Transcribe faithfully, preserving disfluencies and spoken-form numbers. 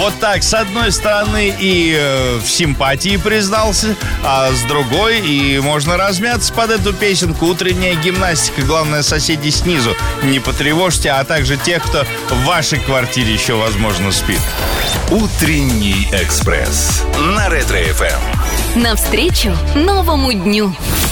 Вот так, с одной стороны и э, в симпатии признался, а с другой и можно размяться под эту песенку. Утренняя гимнастика, главное, соседей снизу не потревожьте, а также тех, кто в вашей квартире еще, возможно, спит. Утренний экспресс на Ретро-эф эм. Навстречу новому дню.